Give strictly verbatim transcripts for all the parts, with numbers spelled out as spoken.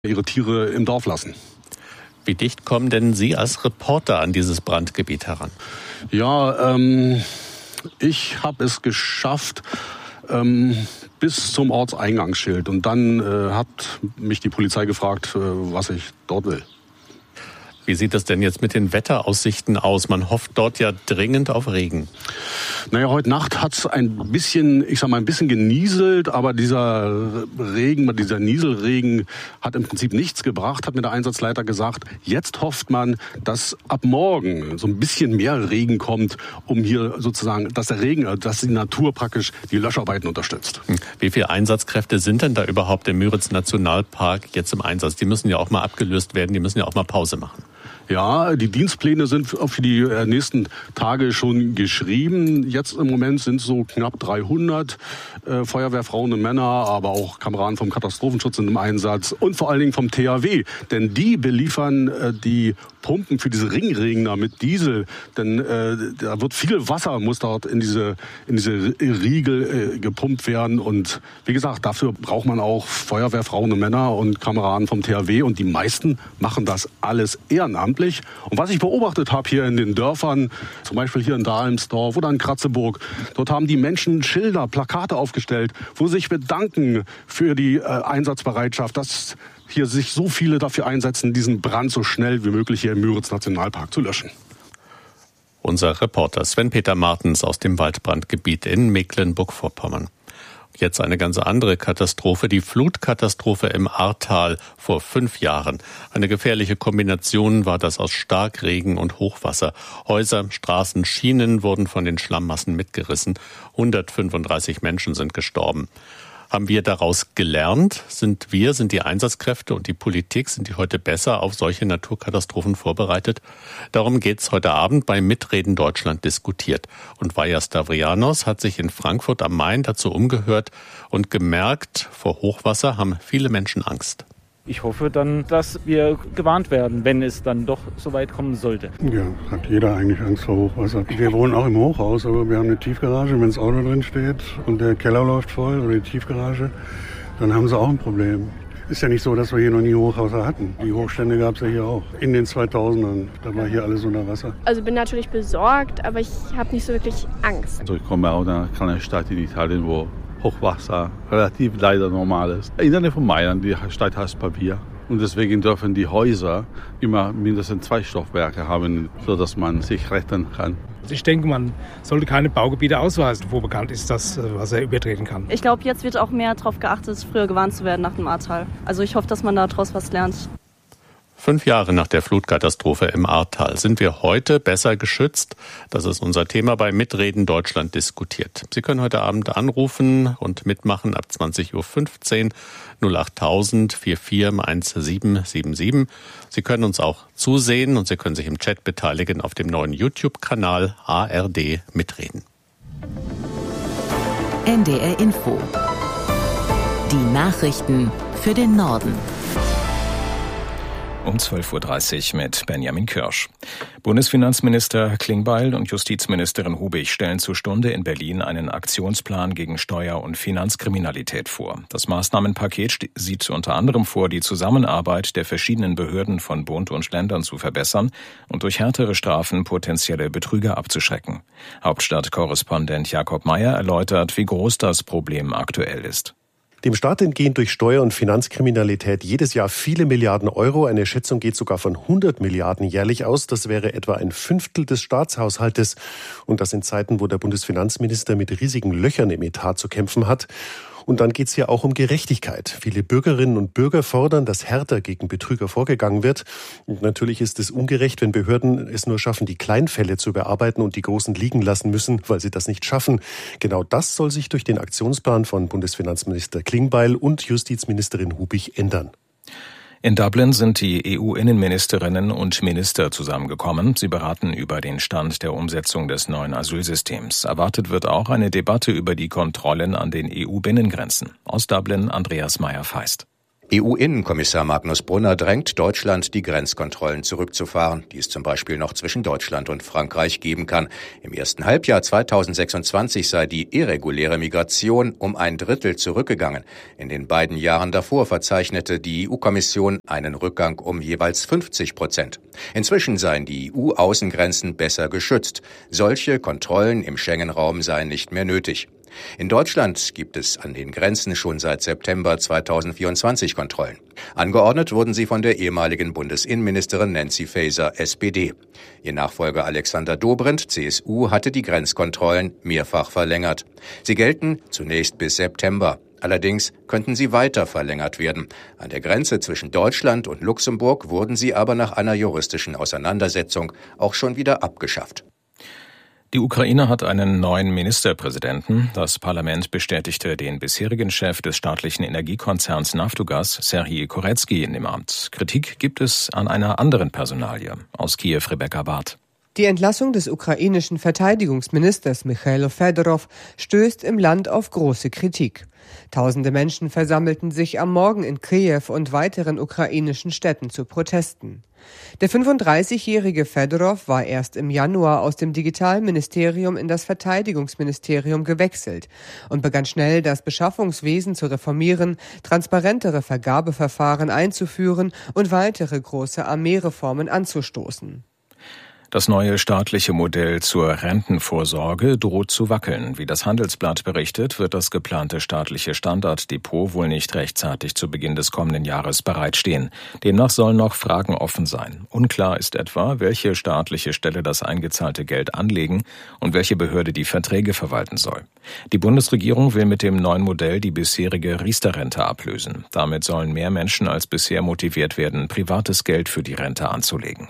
ihre Tiere im Dorf lassen. Wie dicht kommen denn Sie als Reporter an dieses Brandgebiet heran? Ja, ähm, ich habe es geschafft ähm, bis zum Ortseingangsschild. Und dann äh, hat mich die Polizei gefragt, äh, was ich dort will. Wie sieht es denn jetzt mit den Wetteraussichten aus? Man hofft dort ja dringend auf Regen. Naja, heute Nacht hat es ein bisschen, ich sag mal, ein bisschen genieselt, aber dieser Regen, dieser Nieselregen hat im Prinzip nichts gebracht, hat mir der Einsatzleiter gesagt. Jetzt hofft man, dass ab morgen so ein bisschen mehr Regen kommt, um hier sozusagen, dass der Regen, dass die Natur praktisch die Löscharbeiten unterstützt. Wie viele Einsatzkräfte sind denn da überhaupt im Müritz-Nationalpark jetzt im Einsatz? Die müssen ja auch mal abgelöst werden, die müssen ja auch mal Pause machen. Ja, die Dienstpläne sind für die nächsten Tage schon geschrieben. Jetzt im Moment sind so knapp dreihundert äh, Feuerwehrfrauen und Männer, aber auch Kameraden vom Katastrophenschutz sind im Einsatz und vor allen Dingen vom T H W. Denn die beliefern äh, die Pumpen für diese Ringregner mit Diesel. Denn äh, da wird viel Wasser, muss dort in diese, in diese Riegel äh, gepumpt werden. Und wie gesagt, dafür braucht man auch Feuerwehrfrauen und Männer und Kameraden vom T H W. Und die meisten machen das alles ehrenamtlich. Und was ich beobachtet habe hier in den Dörfern, zum Beispiel hier in Dahlmsdorf oder in Kratzeburg, dort haben die Menschen Schilder, Plakate aufgestellt, wo sie sich bedanken für die äh, Einsatzbereitschaft, dass hier sich so viele dafür einsetzen, diesen Brand so schnell wie möglich hier im Müritz-Nationalpark zu löschen. Unser Reporter Sven-Peter Martens aus dem Waldbrandgebiet in Mecklenburg-Vorpommern. Jetzt eine ganz andere Katastrophe, die Flutkatastrophe im Ahrtal vor fünf Jahren. Eine gefährliche Kombination war das aus Starkregen und Hochwasser. Häuser, Straßen, Schienen wurden von den Schlammmassen mitgerissen. hundertfünfunddreißig Menschen sind gestorben. Haben wir daraus gelernt? Sind wir, sind die Einsatzkräfte und die Politik, sind die heute besser auf solche Naturkatastrophen vorbereitet? Darum geht's heute Abend bei Mitreden Deutschland diskutiert. Und Vaja Stavrianos hat sich in Frankfurt am Main dazu umgehört und gemerkt, vor Hochwasser haben viele Menschen Angst. Ich hoffe dann, dass wir gewarnt werden, wenn es dann doch so weit kommen sollte. Ja, hat jeder eigentlich Angst vor Hochwasser. Wir wohnen auch im Hochhaus, aber wir haben eine Tiefgarage. Wenn das Auto drin steht und der Keller läuft voll oder die Tiefgarage, dann haben sie auch ein Problem. Ist ja nicht so, dass wir hier noch nie Hochhäuser hatten. Die Hochstände gab es ja hier auch. In den zweitausendern, da war hier alles unter Wasser. Also bin natürlich besorgt, aber ich habe nicht so wirklich Angst. Also ich komme aus einer kleinen Stadt in Italien, wo Hochwasser relativ leider normal ist. In der Nähe von Mailand, die Stadt heißt Pavia. Und deswegen dürfen die Häuser immer mindestens zwei Stockwerke haben, sodass man sich retten kann. Ich denke, man sollte keine Baugebiete ausweisen, wo bekannt ist, dass Wasser übertreten kann. Ich glaube, jetzt wird auch mehr darauf geachtet, früher gewarnt zu werden nach dem Ahrtal. Also ich hoffe, dass man daraus was lernt. Fünf Jahre nach der Flutkatastrophe im Ahrtal. Sind wir heute besser geschützt? Das ist unser Thema bei Mitreden Deutschland diskutiert. Sie können heute Abend anrufen und mitmachen ab zwanzig Uhr fünfzehn null achttausend vierundvierzig eins sieben sieben sieben. Sie können uns auch zusehen und Sie können sich im Chat beteiligen auf dem neuen YouTube-Kanal A R D Mitreden. N D R Info. Die Nachrichten für den Norden. Um zwölf Uhr dreißig mit Benjamin Kirsch. Bundesfinanzminister Klingbeil und Justizministerin Hubig stellen zur Stunde in Berlin einen Aktionsplan gegen Steuer- und Finanzkriminalität vor. Das Maßnahmenpaket sieht unter anderem vor, die Zusammenarbeit der verschiedenen Behörden von Bund und Ländern zu verbessern und durch härtere Strafen potenzielle Betrüger abzuschrecken. Hauptstadtkorrespondent Jakob Meyer erläutert, wie groß das Problem aktuell ist. Dem Staat entgehen durch Steuer- und Finanzkriminalität jedes Jahr viele Milliarden Euro. Eine Schätzung geht sogar von hundert Milliarden jährlich aus. Das wäre etwa ein Fünftel des Staatshaushaltes. Und das in Zeiten, wo der Bundesfinanzminister mit riesigen Löchern im Etat zu kämpfen hat. Und dann geht es hier auch um Gerechtigkeit. Viele Bürgerinnen und Bürger fordern, dass härter gegen Betrüger vorgegangen wird. Und natürlich ist es ungerecht, wenn Behörden es nur schaffen, die Kleinfälle zu bearbeiten und die großen liegen lassen müssen, weil sie das nicht schaffen. Genau das soll sich durch den Aktionsplan von Bundesfinanzminister Klingbeil und Justizministerin Hubig ändern. In Dublin sind die E U-Innenministerinnen und Minister zusammengekommen. Sie beraten über den Stand der Umsetzung des neuen Asylsystems. Erwartet wird auch eine Debatte über die Kontrollen an den E U-Binnengrenzen. Aus Dublin Andreas Meyer-Feist. E U-Innenkommissar Magnus Brunner drängt Deutschland, die Grenzkontrollen zurückzufahren, die es zum Beispiel noch zwischen Deutschland und Frankreich geben kann. Im ersten Halbjahr zweitausendsechsundzwanzig sei die irreguläre Migration um ein Drittel zurückgegangen. In den beiden Jahren davor verzeichnete die E U-Kommission einen Rückgang um jeweils fünfzig Prozent. Inzwischen seien die E U-Außengrenzen besser geschützt. Solche Kontrollen im Schengen-Raum seien nicht mehr nötig. In Deutschland gibt es an den Grenzen schon seit September zweitausendvierundzwanzig Kontrollen. Angeordnet wurden sie von der ehemaligen Bundesinnenministerin Nancy Faeser, S P D. Ihr Nachfolger Alexander Dobrindt, C S U, hatte die Grenzkontrollen mehrfach verlängert. Sie gelten zunächst bis September. Allerdings könnten sie weiter verlängert werden. An der Grenze zwischen Deutschland und Luxemburg wurden sie aber nach einer juristischen Auseinandersetzung auch schon wieder abgeschafft. Die Ukraine hat einen neuen Ministerpräsidenten. Das Parlament bestätigte den bisherigen Chef des staatlichen Energiekonzerns Naftogaz, Serhij Koretskij, in dem Amt. Kritik gibt es an einer anderen Personalie. Aus Kiew Rebecca Barth. Die Entlassung des ukrainischen Verteidigungsministers Michailo Fedorov stößt im Land auf große Kritik. Tausende Menschen versammelten sich am Morgen in Kiew und weiteren ukrainischen Städten zu Protesten. Der fünfunddreißigjährige Fedorov war erst im Januar aus dem Digitalministerium in das Verteidigungsministerium gewechselt und begann schnell, das Beschaffungswesen zu reformieren, transparentere Vergabeverfahren einzuführen und weitere große Armeereformen anzustoßen. Das neue staatliche Modell zur Rentenvorsorge droht zu wackeln. Wie das Handelsblatt berichtet, wird das geplante staatliche Standarddepot wohl nicht rechtzeitig zu Beginn des kommenden Jahres bereitstehen. Demnach sollen noch Fragen offen sein. Unklar ist etwa, welche staatliche Stelle das eingezahlte Geld anlegen und welche Behörde die Verträge verwalten soll. Die Bundesregierung will mit dem neuen Modell die bisherige Riester-Rente ablösen. Damit sollen mehr Menschen als bisher motiviert werden, privates Geld für die Rente anzulegen.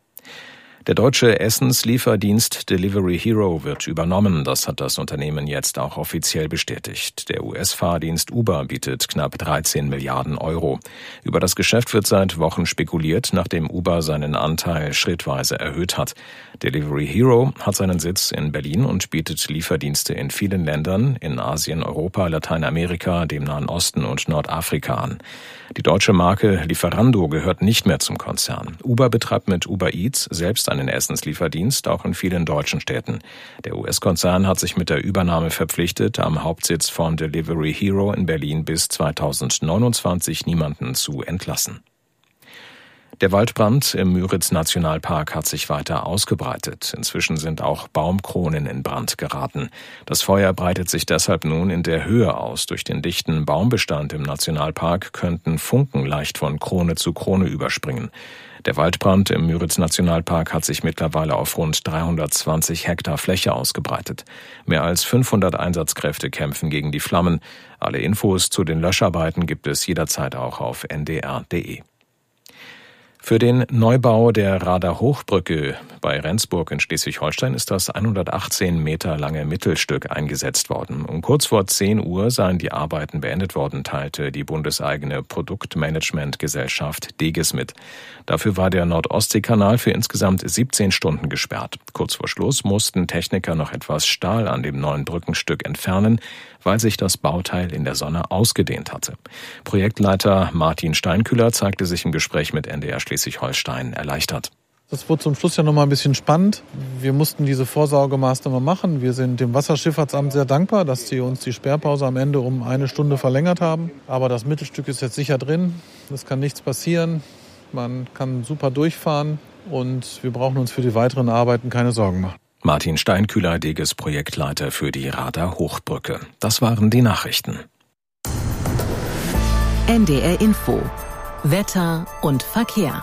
Der deutsche Essenslieferdienst Delivery Hero wird übernommen. Das hat das Unternehmen jetzt auch offiziell bestätigt. Der U S-Fahrdienst Uber bietet knapp dreizehn Milliarden Euro. Über das Geschäft wird seit Wochen spekuliert, nachdem Uber seinen Anteil schrittweise erhöht hat. Delivery Hero hat seinen Sitz in Berlin und bietet Lieferdienste in vielen Ländern in Asien, Europa, Lateinamerika, dem Nahen Osten und Nordafrika an. Die deutsche Marke Lieferando gehört nicht mehr zum Konzern. Uber betreibt mit Uber Eats selbst einen Essenslieferdienst, auch in vielen deutschen Städten. Der U S-Konzern hat sich mit der Übernahme verpflichtet, am Hauptsitz von Delivery Hero in Berlin bis zweitausendneunundzwanzig niemanden zu entlassen. Der Waldbrand im Müritz-Nationalpark hat sich weiter ausgebreitet. Inzwischen sind auch Baumkronen in Brand geraten. Das Feuer breitet sich deshalb nun in der Höhe aus. Durch den dichten Baumbestand im Nationalpark könnten Funken leicht von Krone zu Krone überspringen. Der Waldbrand im Müritz-Nationalpark hat sich mittlerweile auf rund dreihundertzwanzig Hektar Fläche ausgebreitet. Mehr als fünfhundert Einsatzkräfte kämpfen gegen die Flammen. Alle Infos zu den Löscharbeiten gibt es jederzeit auch auf n d r punkt d e. Für den Neubau der Rader Hochbrücke bei Rendsburg in Schleswig-Holstein ist das hundertachtzehn Meter lange Mittelstück eingesetzt worden. Um kurz vor zehn Uhr seien die Arbeiten beendet worden, teilte die bundeseigene Produktmanagementgesellschaft Deges mit. Dafür war der Nordostseekanal für insgesamt siebzehn Stunden gesperrt. Kurz vor Schluss mussten Techniker noch etwas Stahl an dem neuen Brückenstück entfernen, weil sich das Bauteil in der Sonne ausgedehnt hatte. Projektleiter Martin Steinkühler zeigte sich im Gespräch mit N D R Schleswig-Holstein erleichtert. Das wurde zum Schluss ja noch mal ein bisschen spannend. Wir mussten diese Vorsorgemaßnahme machen. Wir sind dem Wasserschifffahrtsamt sehr dankbar, dass sie uns die Sperrpause am Ende um eine Stunde verlängert haben. Aber das Mittelstück ist jetzt sicher drin. Es kann nichts passieren. Man kann super durchfahren und wir brauchen uns für die weiteren Arbeiten keine Sorgen machen. Martin Steinkühler, Deges Projektleiter für die Rader Hochbrücke. Das waren die Nachrichten. N D R Info. Wetter und Verkehr.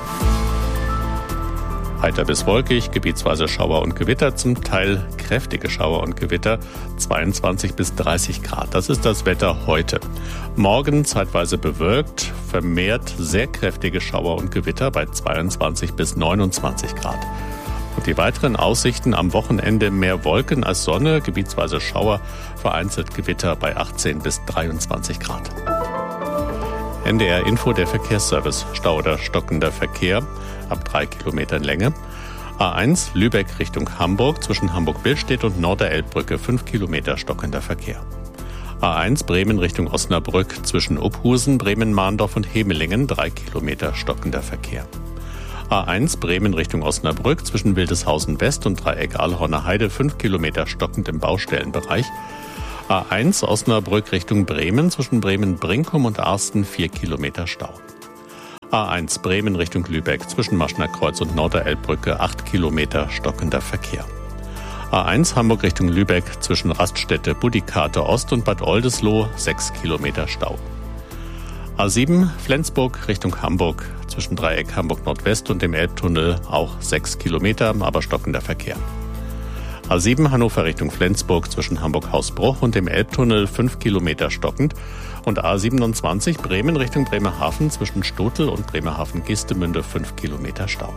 Heiter bis wolkig, gebietsweise Schauer und Gewitter, zum Teil kräftige Schauer und Gewitter, zweiundzwanzig bis dreißig Grad. Das ist das Wetter heute. Morgen zeitweise bewölkt, vermehrt sehr kräftige Schauer und Gewitter bei zweiundzwanzig bis neunundzwanzig Grad. Und die weiteren Aussichten: am Wochenende mehr Wolken als Sonne, gebietsweise Schauer, vereinzelt Gewitter bei achtzehn bis dreiundzwanzig Grad. N D R Info, der Verkehrsservice. Stau oder stockender Verkehr ab drei Kilometern Länge. A eins Lübeck Richtung Hamburg zwischen Hamburg-Billstedt und Norderelbbrücke fünf Kilometer stockender Verkehr. A eins Bremen Richtung Osnabrück zwischen Uphusen, Bremen-Mahndorf und Hemelingen, drei Kilometer stockender Verkehr. A eins Bremen Richtung Osnabrück zwischen Wildeshausen West und Dreieck Aalhorner Heide, fünf Kilometer stockend im Baustellenbereich. A eins Osnabrück Richtung Bremen zwischen Bremen-Brinkum und Arsten, vier Kilometer Stau. A eins Bremen Richtung Lübeck zwischen Maschner Kreuz und Norderelbbrücke, acht Kilometer stockender Verkehr. A eins Hamburg Richtung Lübeck zwischen Raststätte Budikate Ost und Bad Oldesloe, sechs Kilometer Stau. A sieben Flensburg Richtung Hamburg zwischen Dreieck Hamburg Nordwest und dem Elbtunnel, auch sechs Kilometer, aber stockender Verkehr. A sieben Hannover Richtung Flensburg zwischen Hamburg-Hausbruch und dem Elbtunnel, fünf Kilometer stockend. Und A siebenundzwanzig Bremen Richtung Bremerhaven zwischen Stotel und Bremerhaven-Geestemünde, fünf Kilometer Stau.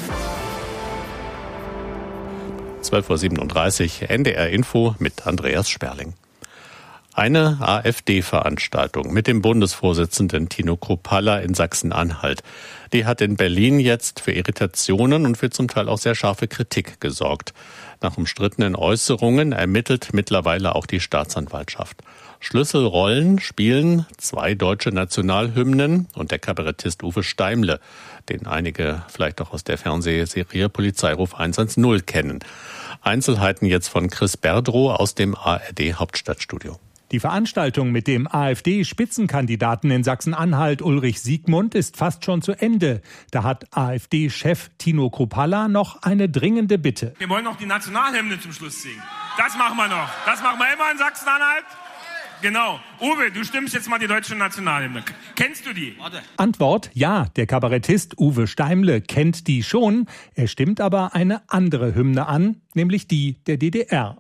zwölf Uhr siebenunddreißig, N D R Info mit Andreas Sperling. Eine AfD-Veranstaltung mit dem Bundesvorsitzenden Tino Kruppalla in Sachsen-Anhalt. Die hat in Berlin jetzt für Irritationen und für zum Teil auch sehr scharfe Kritik gesorgt. Nach umstrittenen Äußerungen ermittelt mittlerweile auch die Staatsanwaltschaft. Schlüsselrollen spielen zwei deutsche Nationalhymnen und der Kabarettist Uwe Steimle, den einige vielleicht auch aus der Fernsehserie Polizeiruf hundertzehn kennen. Einzelheiten jetzt von Chris Berdrow aus dem A R D-Hauptstadtstudio. Die Veranstaltung mit dem AfD-Spitzenkandidaten in Sachsen-Anhalt Ulrich Siegmund ist fast schon zu Ende. Da hat AfD-Chef Tino Kruppalla noch eine dringende Bitte. Wir wollen noch die Nationalhymne zum Schluss singen. Das machen wir noch. Das machen wir immer in Sachsen-Anhalt. Genau. Uwe, du stimmst jetzt mal die deutsche Nationalhymne. Kennst du die? Warte. Antwort: Ja, der Kabarettist Uwe Steimle kennt die schon. Er stimmt aber eine andere Hymne an, nämlich die der D D R.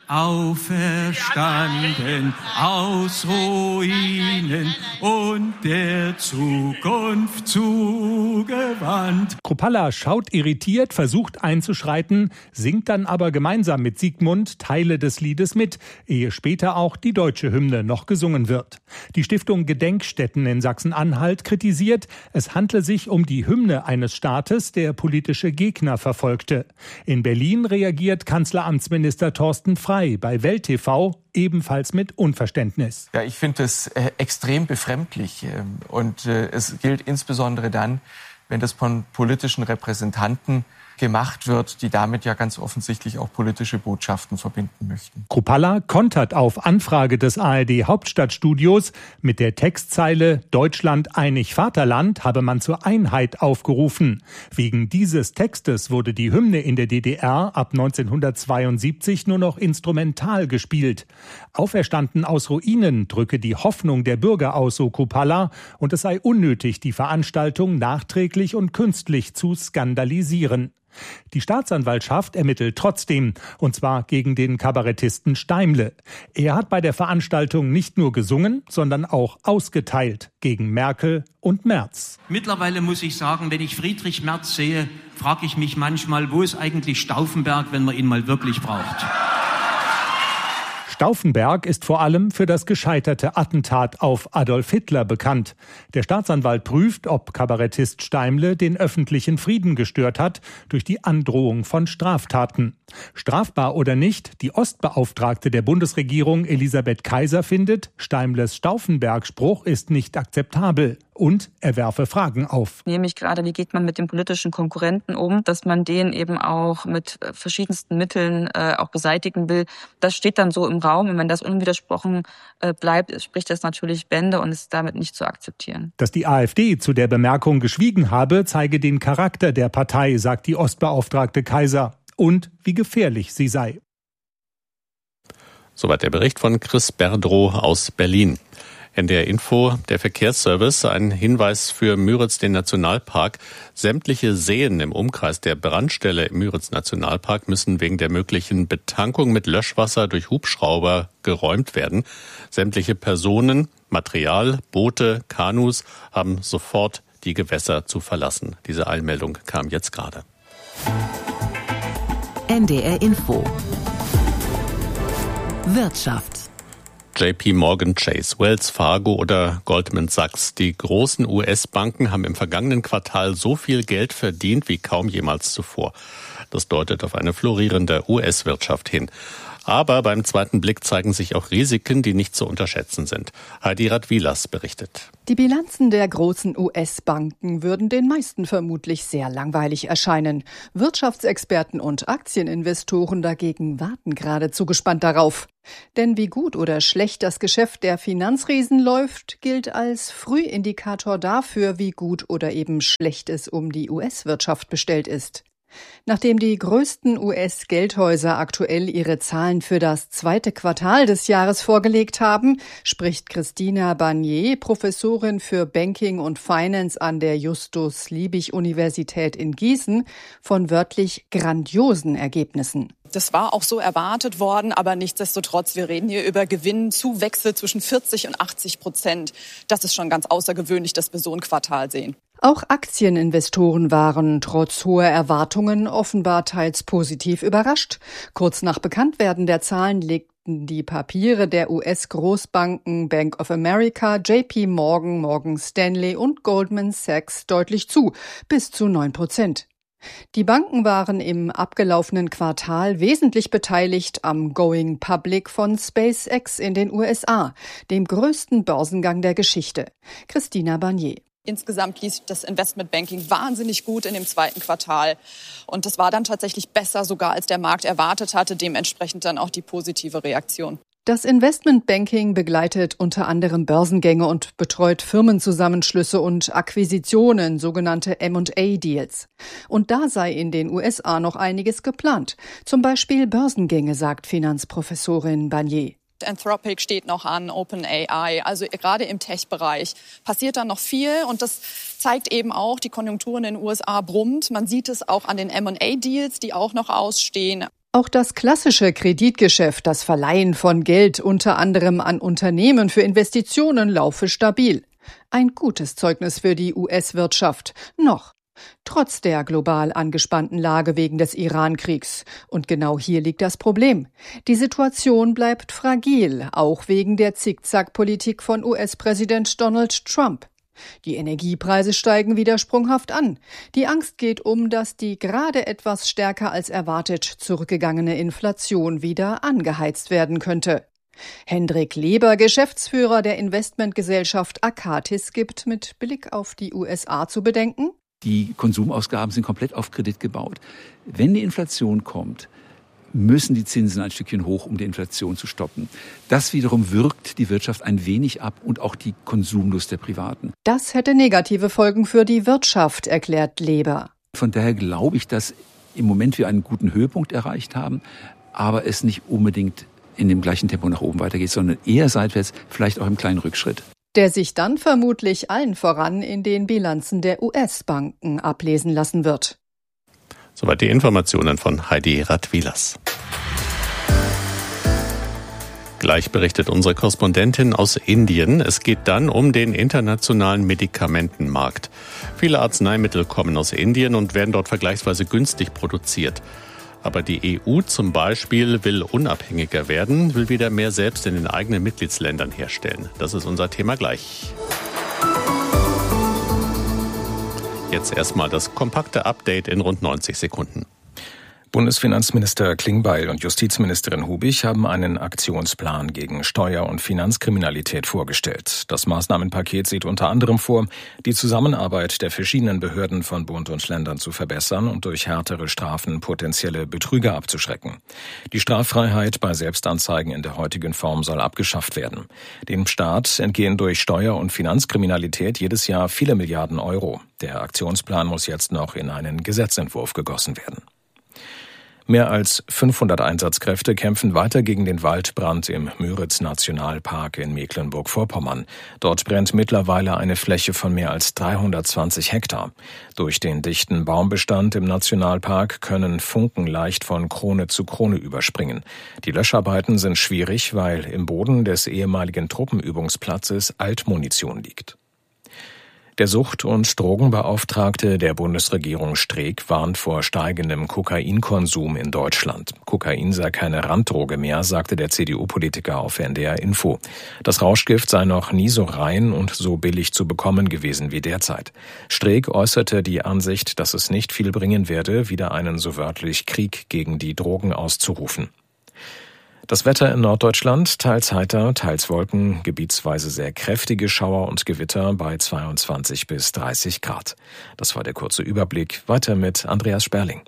Auferstanden aus Ruinen und der Zukunft zugewandt. Kruppalla schaut irritiert, versucht einzuschreiten, singt dann aber gemeinsam mit Siegmund Teile des Liedes mit, ehe später auch die deutsche Hymne noch gesungen wird. Die Stiftung Gedenkstätten in Sachsen-Anhalt kritisiert, es handle sich um die Hymne eines Staates, der politische Gegner verfolgte. In Berlin reagiert Kanzleramtsminister Thorsten Frey bei Welt T V ebenfalls mit Unverständnis. Ja, ich finde es äh, extrem befremdlich äh, und äh, es gilt insbesondere dann, wenn das von politischen Repräsentanten gemacht wird, die damit ja ganz offensichtlich auch politische Botschaften verbinden möchten. Kruppalla kontert auf Anfrage des A R D-Hauptstadtstudios mit der Textzeile »Deutschland einig Vaterland« habe man zur Einheit aufgerufen. Wegen dieses Textes wurde die Hymne in der D D R ab neunzehnhundertzweiundsiebzig nur noch instrumental gespielt. Auferstanden aus Ruinen drücke die Hoffnung der Bürger aus, so Kruppalla, und es sei unnötig, die Veranstaltung nachträglich und künstlich zu skandalisieren. Die Staatsanwaltschaft ermittelt trotzdem, und zwar gegen den Kabarettisten Steimle. Er hat bei der Veranstaltung nicht nur gesungen, sondern auch ausgeteilt gegen Merkel und Merz. Mittlerweile muss ich sagen, wenn ich Friedrich Merz sehe, frage ich mich manchmal, wo ist eigentlich Stauffenberg, wenn man ihn mal wirklich braucht? Stauffenberg ist vor allem für das gescheiterte Attentat auf Adolf Hitler bekannt. Der Staatsanwalt prüft, ob Kabarettist Steimle den öffentlichen Frieden gestört hat durch die Androhung von Straftaten. Strafbar oder nicht, die Ostbeauftragte der Bundesregierung Elisabeth Kaiser findet, Steimles Stauffenberg-Spruch ist nicht akzeptabel und er werfe Fragen auf. Nämlich gerade, wie geht man mit dem politischen Konkurrenten um, dass man den eben auch mit verschiedensten Mitteln äh, auch beseitigen will. Das steht dann so im Raum und wenn das unwidersprochen äh, bleibt, spricht das natürlich Bände und ist damit nicht zu akzeptieren. Dass die AfD zu der Bemerkung geschwiegen habe, zeige den Charakter der Partei, sagt die Ostbeauftragte Kaiser. Und wie gefährlich sie sei. Soweit der Bericht von Chris Berdrow aus Berlin. N D R Info, der Verkehrsservice, ein Hinweis für Müritz, den Nationalpark. Sämtliche Seen im Umkreis der Brandstelle im Müritz Nationalpark müssen wegen der möglichen Betankung mit Löschwasser durch Hubschrauber geräumt werden. Sämtliche Personen, Material, Boote, Kanus haben sofort die Gewässer zu verlassen. Diese Eilmeldung kam jetzt gerade. N D R Info Wirtschaft. J P Morgan Chase, Wells Fargo oder Goldman Sachs. Die großen U S-Banken haben im vergangenen Quartal so viel Geld verdient wie kaum jemals zuvor. Das deutet auf eine florierende U S-Wirtschaft hin. Aber beim zweiten Blick zeigen sich auch Risiken, die nicht zu unterschätzen sind. Heidi Radwilas berichtet. Die Bilanzen der großen U S-Banken würden den meisten vermutlich sehr langweilig erscheinen. Wirtschaftsexperten und Aktieninvestoren dagegen warten geradezu gespannt darauf. Denn wie gut oder schlecht das Geschäft der Finanzriesen läuft, gilt als Frühindikator dafür, wie gut oder eben schlecht es um die U S-Wirtschaft bestellt ist. Nachdem die größten U S-Geldhäuser aktuell ihre Zahlen für das zweite Quartal des Jahres vorgelegt haben, spricht Christina Barnier, Professorin für Banking und Finance an der Justus-Liebig-Universität in Gießen, von wörtlich grandiosen Ergebnissen. Das war auch so erwartet worden, aber nichtsdestotrotz, wir reden hier über Gewinnzuwächse zwischen vierzig und achtzig Prozent. Das ist schon ganz außergewöhnlich, dass wir so ein Quartal sehen. Auch Aktieninvestoren waren trotz hoher Erwartungen offenbar teils positiv überrascht. Kurz nach Bekanntwerden der Zahlen legten die Papiere der U S-Großbanken Bank of America, J P Morgan, Morgan Stanley und Goldman Sachs deutlich zu, bis zu neun Prozent. Die Banken waren im abgelaufenen Quartal wesentlich beteiligt am Going Public von SpaceX in den U S A, dem größten Börsengang der Geschichte. Christina Barnier. Insgesamt lief das Investmentbanking wahnsinnig gut in dem zweiten Quartal. Und das war dann tatsächlich besser sogar, als der Markt erwartet hatte. Dementsprechend dann auch die positive Reaktion. Das Investmentbanking begleitet unter anderem Börsengänge und betreut Firmenzusammenschlüsse und Akquisitionen, sogenannte M und A-Deals. Und da sei in den U S A noch einiges geplant. Zum Beispiel Börsengänge, sagt Finanzprofessorin Barnier. Anthropic steht noch an, OpenAI, also gerade im Tech-Bereich passiert da noch viel und das zeigt eben auch, die Konjunktur in den U S A brummt. Man sieht es auch an den M und A-Deals, die auch noch ausstehen. Auch das klassische Kreditgeschäft, das Verleihen von Geld unter anderem an Unternehmen für Investitionen, laufe stabil. Ein gutes Zeugnis für die U S-Wirtschaft. Noch. Trotz der global angespannten Lage wegen des Iran-Kriegs. Und genau hier liegt das Problem. Die Situation bleibt fragil, auch wegen der Zickzack-Politik von U S-Präsident Donald Trump. Die Energiepreise steigen wieder sprunghaft an. Die Angst geht um, dass die gerade etwas stärker als erwartet zurückgegangene Inflation wieder angeheizt werden könnte. Hendrik Leber, Geschäftsführer der Investmentgesellschaft Akatis, gibt mit Blick auf die U S A zu bedenken: Die Konsumausgaben sind komplett auf Kredit gebaut. Wenn die Inflation kommt, müssen die Zinsen ein Stückchen hoch, um die Inflation zu stoppen. Das wiederum wirkt die Wirtschaft ein wenig ab und auch die Konsumlust der Privaten. Das hätte negative Folgen für die Wirtschaft, erklärt Leber. Von daher glaube ich, dass im Moment wir einen guten Höhepunkt erreicht haben, aber es nicht unbedingt in dem gleichen Tempo nach oben weitergeht, sondern eher seitwärts, vielleicht auch im kleinen Rückschritt. Der sich dann vermutlich allen voran in den Bilanzen der U S-Banken ablesen lassen wird. Soweit die Informationen von Heidi Radwilas. Gleich berichtet unsere Korrespondentin aus Indien. Es geht dann um den internationalen Medikamentenmarkt. Viele Arzneimittel kommen aus Indien und werden dort vergleichsweise günstig produziert. Aber die E U zum Beispiel will unabhängiger werden, will wieder mehr selbst in den eigenen Mitgliedsländern herstellen. Das ist unser Thema gleich. Jetzt erstmal das kompakte Update in rund neunzig Sekunden. Bundesfinanzminister Klingbeil und Justizministerin Hubig haben einen Aktionsplan gegen Steuer- und Finanzkriminalität vorgestellt. Das Maßnahmenpaket sieht unter anderem vor, die Zusammenarbeit der verschiedenen Behörden von Bund und Ländern zu verbessern und durch härtere Strafen potenzielle Betrüger abzuschrecken. Die Straffreiheit bei Selbstanzeigen in der heutigen Form soll abgeschafft werden. Dem Staat entgehen durch Steuer- und Finanzkriminalität jedes Jahr viele Milliarden Euro. Der Aktionsplan muss jetzt noch in einen Gesetzentwurf gegossen werden. Mehr als fünfhundert Einsatzkräfte kämpfen weiter gegen den Waldbrand im Müritz-Nationalpark in Mecklenburg-Vorpommern. Dort brennt mittlerweile eine Fläche von mehr als dreihundertzwanzig Hektar. Durch den dichten Baumbestand im Nationalpark können Funken leicht von Krone zu Krone überspringen. Die Löscharbeiten sind schwierig, weil im Boden des ehemaligen Truppenübungsplatzes Altmunition liegt. Der Sucht- und Drogenbeauftragte der Bundesregierung Streeck warnt vor steigendem Kokainkonsum in Deutschland. Kokain sei keine Randdroge mehr, sagte der C D U-Politiker auf N D R Info. Das Rauschgift sei noch nie so rein und so billig zu bekommen gewesen wie derzeit. Streeck äußerte die Ansicht, dass es nicht viel bringen werde, wieder einen so wörtlich Krieg gegen die Drogen auszurufen. Das Wetter in Norddeutschland, teils heiter, teils Wolken, gebietsweise sehr kräftige Schauer und Gewitter bei zweiundzwanzig bis dreißig Grad. Das war der kurze Überblick. Weiter mit Andreas Sperling.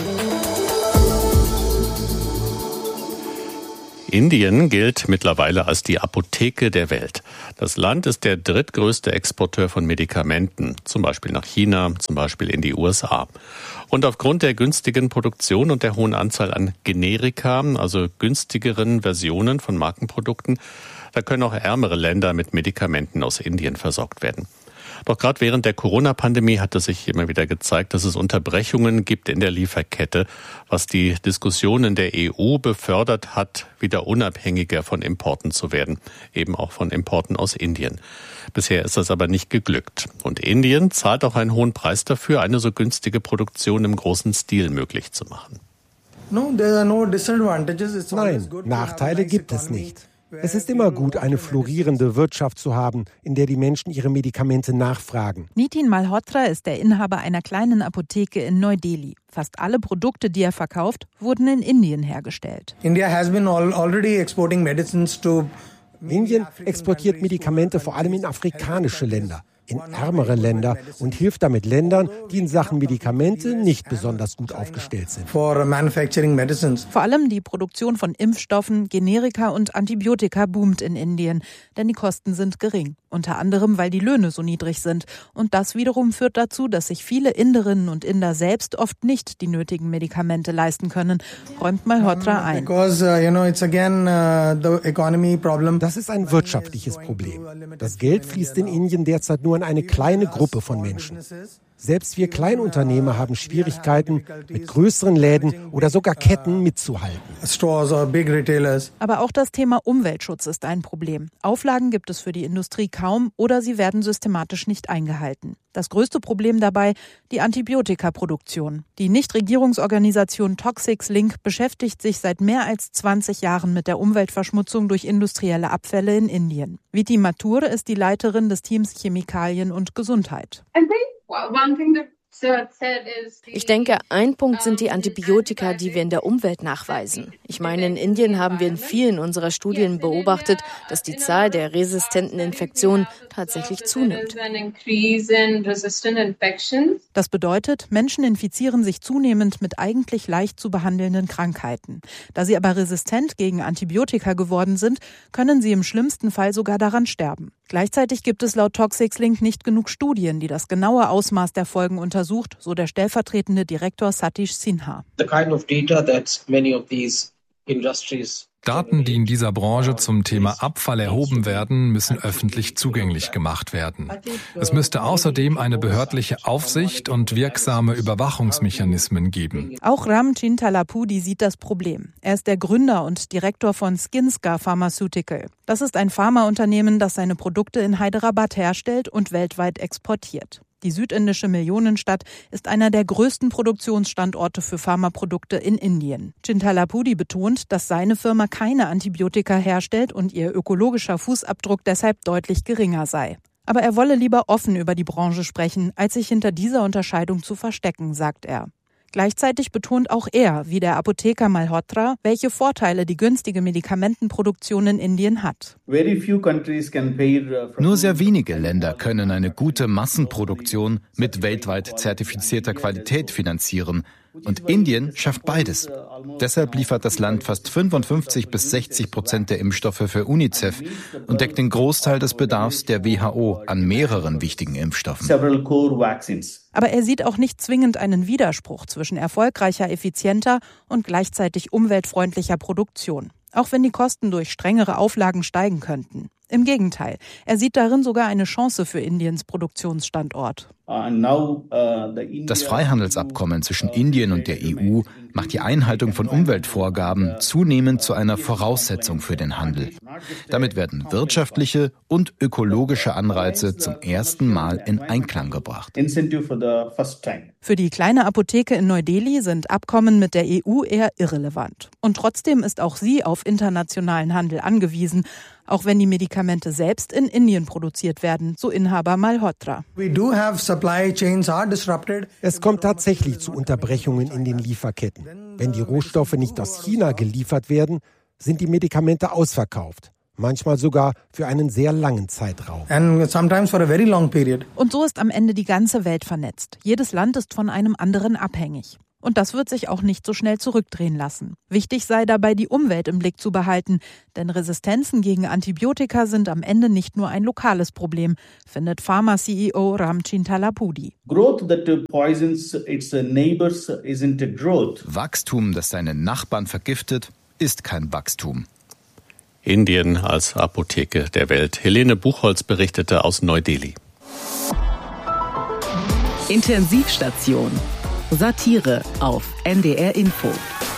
Indien gilt mittlerweile als die Apotheke der Welt. Das Land ist der drittgrößte Exporteur von Medikamenten, zum Beispiel nach China, zum Beispiel in die U S A. Und aufgrund der günstigen Produktion und der hohen Anzahl an Generika, also günstigeren Versionen von Markenprodukten, da können auch ärmere Länder mit Medikamenten aus Indien versorgt werden. Doch gerade während der Corona-Pandemie hat es sich immer wieder gezeigt, dass es Unterbrechungen gibt in der Lieferkette, was die Diskussion in der E U befördert hat, wieder unabhängiger von Importen zu werden, eben auch von Importen aus Indien. Bisher ist das aber nicht geglückt. Und Indien zahlt auch einen hohen Preis dafür, eine so günstige Produktion im großen Stil möglich zu machen. Nein, Nachteile gibt es nicht. Es ist immer gut, eine florierende Wirtschaft zu haben, in der die Menschen ihre Medikamente nachfragen. Nitin Malhotra ist der Inhaber einer kleinen Apotheke in Neu-Delhi. Fast alle Produkte, die er verkauft, wurden in Indien hergestellt. Indien exportiert Medikamente vor allem in afrikanische Länder, in ärmere Länder und hilft damit Ländern, die in Sachen Medikamente nicht besonders gut aufgestellt sind. Vor allem die Produktion von Impfstoffen, Generika und Antibiotika boomt in Indien, denn die Kosten sind gering. Unter anderem, weil die Löhne so niedrig sind. Und das wiederum führt dazu, dass sich viele Inderinnen und Inder selbst oft nicht die nötigen Medikamente leisten können, räumt Malhotra ein. Das ist ein wirtschaftliches Problem. Das Geld fließt in Indien derzeit nur an eine kleine Gruppe von Menschen. Selbst wir Kleinunternehmer haben Schwierigkeiten, mit größeren Läden oder sogar Ketten mitzuhalten. Aber auch das Thema Umweltschutz ist ein Problem. Auflagen gibt es für die Industrie kaum oder sie werden systematisch nicht eingehalten. Das größte Problem dabei, die Antibiotikaproduktion. Die Nichtregierungsorganisation Toxics Link beschäftigt sich seit mehr als zwanzig Jahren mit der Umweltverschmutzung durch industrielle Abfälle in Indien. Viti Mathur ist die Leiterin des Teams Chemikalien und Gesundheit. Ich denke, ein Punkt sind die Antibiotika, die wir in der Umwelt nachweisen. Ich meine, in Indien haben wir in vielen unserer Studien beobachtet, dass die Zahl der resistenten Infektionen tatsächlich zunimmt. Das bedeutet, Menschen infizieren sich zunehmend mit eigentlich leicht zu behandelnden Krankheiten. Da sie aber resistent gegen Antibiotika geworden sind, können sie im schlimmsten Fall sogar daran sterben. Gleichzeitig gibt es laut Toxics Link nicht genug Studien, die das genaue Ausmaß der Folgen untersucht, so der stellvertretende Direktor Satish Sinha. Daten, die in dieser Branche zum Thema Abfall erhoben werden, müssen öffentlich zugänglich gemacht werden. Es müsste außerdem eine behördliche Aufsicht und wirksame Überwachungsmechanismen geben. Auch Ram Chintalapudi sieht das Problem. Er ist der Gründer und Direktor von Skinska Pharmaceutical. Das ist ein Pharmaunternehmen, das seine Produkte in Hyderabad herstellt und weltweit exportiert. Die südindische Millionenstadt ist einer der größten Produktionsstandorte für Pharmaprodukte in Indien. Chintalapudi betont, dass seine Firma keine Antibiotika herstellt und ihr ökologischer Fußabdruck deshalb deutlich geringer sei. Aber er wolle lieber offen über die Branche sprechen, als sich hinter dieser Unterscheidung zu verstecken, sagt er. Gleichzeitig betont auch er, wie der Apotheker Malhotra, welche Vorteile die günstige Medikamentenproduktion in Indien hat. Nur sehr wenige Länder können eine gute Massenproduktion mit weltweit zertifizierter Qualität finanzieren. Und Indien schafft beides. Deshalb liefert das Land fast fünfundfünfzig bis sechzig Prozent der Impfstoffe für UNICEF und deckt den Großteil des Bedarfs der W H O an mehreren wichtigen Impfstoffen. Aber er sieht auch nicht zwingend einen Widerspruch zwischen erfolgreicher, effizienter und gleichzeitig umweltfreundlicher Produktion. Auch wenn die Kosten durch strengere Auflagen steigen könnten. Im Gegenteil, er sieht darin sogar eine Chance für Indiens Produktionsstandort. Das Freihandelsabkommen zwischen Indien und der E U macht die Einhaltung von Umweltvorgaben zunehmend zu einer Voraussetzung für den Handel. Damit werden wirtschaftliche und ökologische Anreize zum ersten Mal in Einklang gebracht. Für die kleine Apotheke in Neu-Delhi sind Abkommen mit der E U eher irrelevant. Und trotzdem ist auch sie auf internationalen Handel angewiesen, auch wenn die Medikamente selbst in Indien produziert werden, so Inhaber Malhotra. Es kommt tatsächlich zu Unterbrechungen in den Lieferketten. Wenn die Rohstoffe nicht aus China geliefert werden, sind die Medikamente ausverkauft. Manchmal sogar für einen sehr langen Zeitraum. And sometimes for a very long period. Und so ist am Ende die ganze Welt vernetzt. Jedes Land ist von einem anderen abhängig. Und das wird sich auch nicht so schnell zurückdrehen lassen. Wichtig sei dabei, die Umwelt im Blick zu behalten. Denn Resistenzen gegen Antibiotika sind am Ende nicht nur ein lokales Problem, findet Pharma-C E O Ramchin Talapudi. Wachstum, das seine Nachbarn vergiftet, ist kein Wachstum. Indien als Apotheke der Welt. Helene Buchholz berichtete aus Neu-Delhi. Intensivstation. Satire auf N D R Info.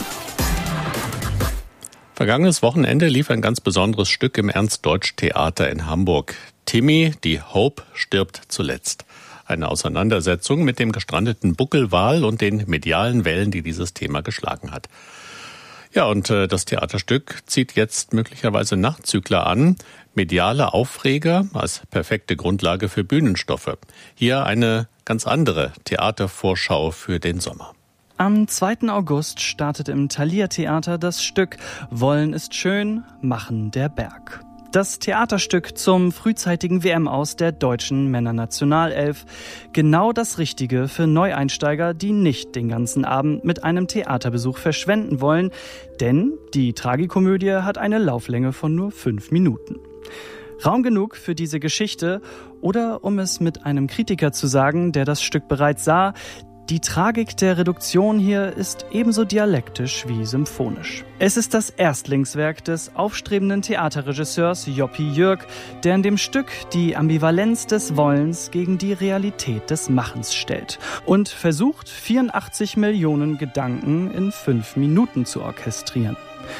Vergangenes Wochenende lief ein ganz besonderes Stück im Ernst-Deutsch-Theater in Hamburg. Timmy, die Hope, stirbt zuletzt. Eine Auseinandersetzung mit dem gestrandeten Buckelwal und den medialen Wellen, die dieses Thema geschlagen hat. Ja, und äh, das Theaterstück zieht jetzt möglicherweise Nachzügler an. Mediale Aufreger als perfekte Grundlage für Bühnenstoffe. Hier eine ganz andere Theatervorschau für den Sommer. Am zweiten August startet im Thalia Theater das Stück Wollen ist schön, machen der Berg. Das Theaterstück zum frühzeitigen W M-Aus der deutschen Männernationalelf. Genau das Richtige für Neueinsteiger, die nicht den ganzen Abend mit einem Theaterbesuch verschwenden wollen. Denn die Tragikomödie hat eine Lauflänge von nur fünf Minuten. Raum genug für diese Geschichte oder, um es mit einem Kritiker zu sagen, der das Stück bereits sah, die Tragik der Reduktion hier ist ebenso dialektisch wie symphonisch. Es ist das Erstlingswerk des aufstrebenden Theaterregisseurs Joppi Jürg, der in dem Stück die Ambivalenz des Wollens gegen die Realität des Machens stellt und versucht, vierundachtzig Millionen Gedanken in fünf Minuten zu orchestrieren.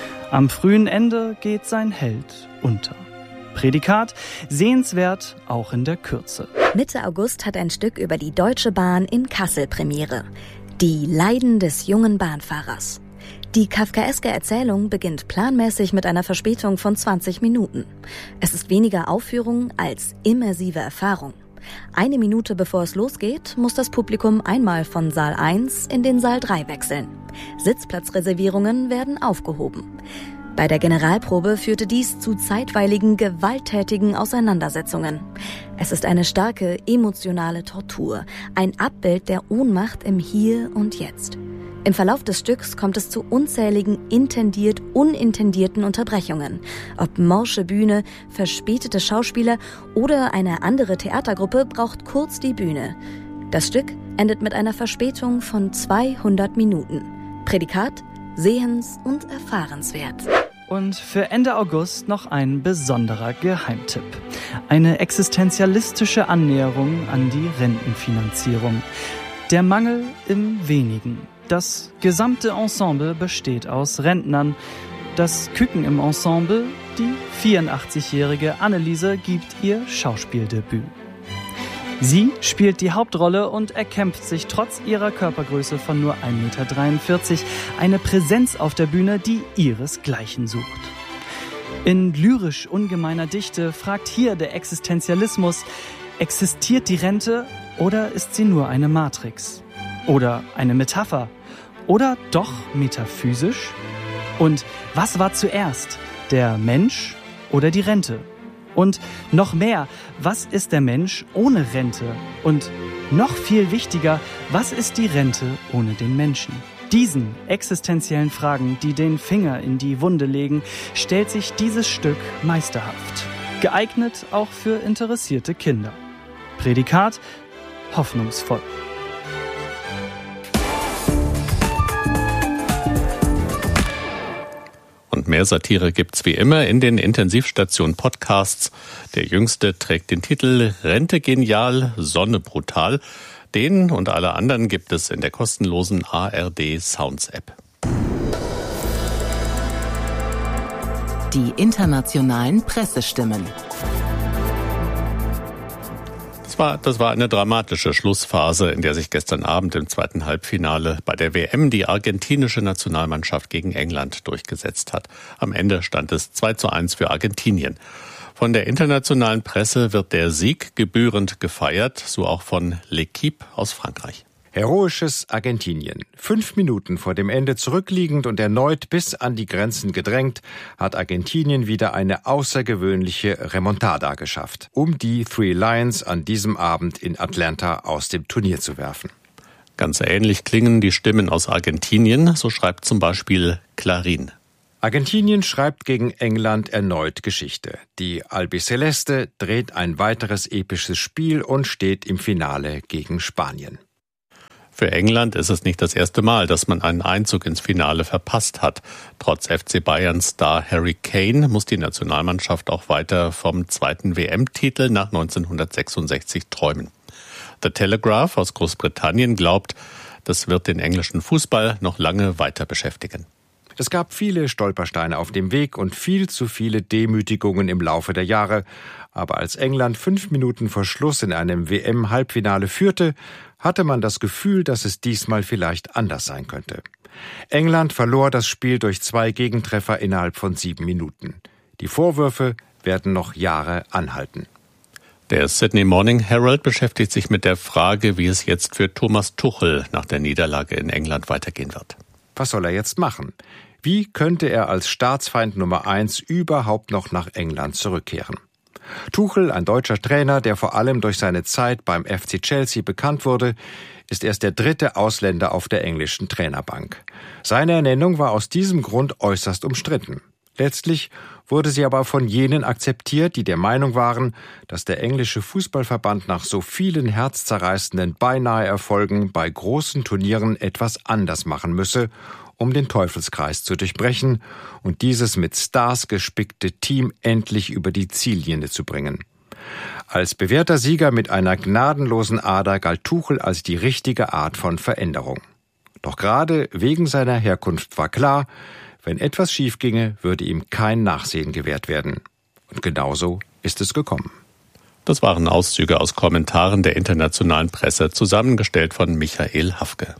Am frühen Ende geht sein Held unter. Prädikat, sehenswert auch in der Kürze. Mitte August hat ein Stück über die Deutsche Bahn in Kassel Premiere. Die Leiden des jungen Bahnfahrers. Die kafkaeske Erzählung beginnt planmäßig mit einer Verspätung von zwanzig Minuten. Es ist weniger Aufführung als immersive Erfahrung. Eine Minute bevor es losgeht, muss das Publikum einmal von Saal eins in den Saal drei wechseln. Sitzplatzreservierungen werden aufgehoben. Bei der Generalprobe führte dies zu zeitweiligen, gewalttätigen Auseinandersetzungen. Es ist eine starke, emotionale Tortur, ein Abbild der Ohnmacht im Hier und Jetzt. Im Verlauf des Stücks kommt es zu unzähligen intendiert unintendierten Unterbrechungen. Ob morsche Bühne, verspätete Schauspieler oder eine andere Theatergruppe braucht kurz die Bühne. Das Stück endet mit einer Verspätung von zweihundert Minuten. Prädikat: sehens- und erfahrenswert. Und für Ende August noch ein besonderer Geheimtipp. Eine existenzialistische Annäherung an die Rentenfinanzierung. Der Mangel im Wenigen. Das gesamte Ensemble besteht aus Rentnern. Das Küken im Ensemble, die vierundachtzigjährige Anneliese, gibt ihr Schauspieldebüt. Sie spielt die Hauptrolle und erkämpft sich trotz ihrer Körpergröße von nur ein Meter dreiundvierzig eine Präsenz auf der Bühne, die ihresgleichen sucht. In lyrisch ungemeiner Dichte fragt hier der Existenzialismus: Existiert die Rente oder ist sie nur eine Matrix? Oder eine Metapher? Oder doch metaphysisch? Und was war zuerst, der Mensch oder die Rente? Und noch mehr, was ist der Mensch ohne Rente? Und noch viel wichtiger, was ist die Rente ohne den Menschen? Diesen existenziellen Fragen, die den Finger in die Wunde legen, stellt sich dieses Stück meisterhaft. Geeignet auch für interessierte Kinder. Prädikat: hoffnungsvoll. Und mehr Satire gibt's wie immer in den Intensivstation-Podcasts. Der jüngste trägt den Titel Rente genial, Sonne brutal. Den und alle anderen gibt es in der kostenlosen A R D Sounds App. Die internationalen Pressestimmen. Das war, das war eine dramatische Schlussphase, in der sich gestern Abend im zweiten Halbfinale bei der W M die argentinische Nationalmannschaft gegen England durchgesetzt hat. Am Ende stand es zwei zu eins für Argentinien. Von der internationalen Presse wird der Sieg gebührend gefeiert, so auch von L'Équipe aus Frankreich. Heroisches Argentinien. Fünf Minuten vor dem Ende zurückliegend und erneut bis an die Grenzen gedrängt, hat Argentinien wieder eine außergewöhnliche Remontada geschafft, um die Three Lions an diesem Abend in Atlanta aus dem Turnier zu werfen. Ganz ähnlich klingen die Stimmen aus Argentinien, so schreibt zum Beispiel Clarín. Argentinien schreibt gegen England erneut Geschichte. Die Albiceleste dreht ein weiteres episches Spiel und steht im Finale gegen Spanien. Für England ist es nicht das erste Mal, dass man einen Einzug ins Finale verpasst hat. Trotz F C Bayern-Star Harry Kane muss die Nationalmannschaft auch weiter vom zweiten W M-Titel nach neunzehnhundertsechsundsechzig träumen. The Telegraph aus Großbritannien glaubt, das wird den englischen Fußball noch lange weiter beschäftigen. Es gab viele Stolpersteine auf dem Weg und viel zu viele Demütigungen im Laufe der Jahre. Aber als England fünf Minuten vor Schluss in einem W M-Halbfinale führte, hatte man das Gefühl, dass es diesmal vielleicht anders sein könnte. England verlor das Spiel durch zwei Gegentreffer innerhalb von sieben Minuten. Die Vorwürfe werden noch Jahre anhalten. Der Sydney Morning Herald beschäftigt sich mit der Frage, wie es jetzt für Thomas Tuchel nach der Niederlage in England weitergehen wird. Was soll er jetzt machen? Wie könnte er als Staatsfeind Nummer eins überhaupt noch nach England zurückkehren? Tuchel, ein deutscher Trainer, der vor allem durch seine Zeit beim F C Chelsea bekannt wurde, ist erst der dritte Ausländer auf der englischen Trainerbank. Seine Ernennung war aus diesem Grund äußerst umstritten. Letztlich wurde sie aber von jenen akzeptiert, die der Meinung waren, dass der englische Fußballverband nach so vielen herzzerreißenden Beinahe-Erfolgen bei großen Turnieren etwas anders machen müsse, um den Teufelskreis zu durchbrechen und dieses mit Stars gespickte Team endlich über die Ziellinie zu bringen. Als bewährter Sieger mit einer gnadenlosen Ader galt Tuchel als die richtige Art von Veränderung. Doch gerade wegen seiner Herkunft war klar, wenn etwas schief ginge, würde ihm kein Nachsehen gewährt werden. Und genauso ist es gekommen. Das waren Auszüge aus Kommentaren der internationalen Presse, zusammengestellt von Michael Hafke.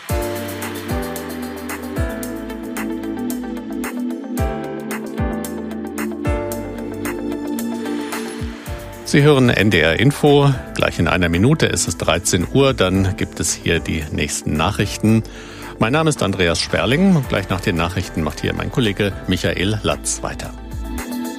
Sie hören N D R Info. Gleich in einer Minute ist es dreizehn Uhr. Dann gibt es hier die nächsten Nachrichten. Mein Name ist Andreas Sperling und gleich nach den Nachrichten macht hier mein Kollege Michael Latz weiter.